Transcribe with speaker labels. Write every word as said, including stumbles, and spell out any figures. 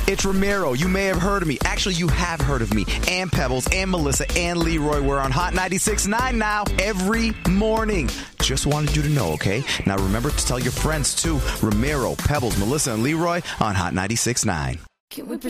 Speaker 1: It's Ramiro. You may have heard of me. Actually, you have heard of me. And Pebbles, and Melissa, and Leroy. We're on Hot ninety-six point nine now every morning. Just wanted you to know, okay? Now remember to tell your friends, too. Ramiro, Pebbles, Melissa, and Leroy on Hot ninety-six point nine.
Speaker 2: Can we